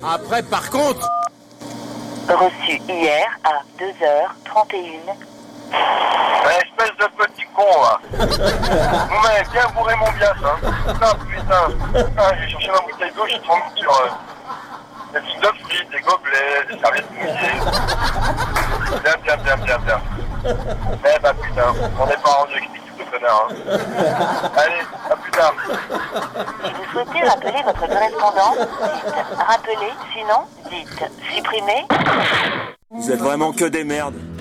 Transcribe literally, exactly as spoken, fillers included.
Après, par contre... Reçu hier à deux heures trente et une. Ouais, espèce de petit con, là. Vous m'avez bien bourré mon bias, hein. Putain, putain. Putain, j'ai cherché ma bouteille d'eau, je suis tombé sur euh, des trucs de frites, des gobelets, des serviettes mouillées. Bien, bien, bien, bien, bien. Eh bah putain, on n'est pas rendu avec cette équipe de connards, hein. Allez, à plus tard. Si vous souhaitez rappeler votre correspondant, dites rappeler, sinon dites supprimer. Vous êtes vraiment que des merdes.